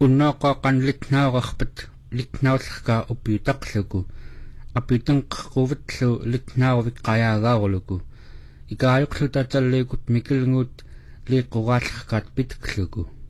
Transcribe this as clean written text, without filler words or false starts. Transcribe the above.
unnaaqaaqan litnaaqarpat litnaullerkaa upiutaqluku apitenqerruvatlu litnaaruvik qayaagaaruluku ikaayuqluta talliikut mikilnguut liiqquraallerkaat pitikluku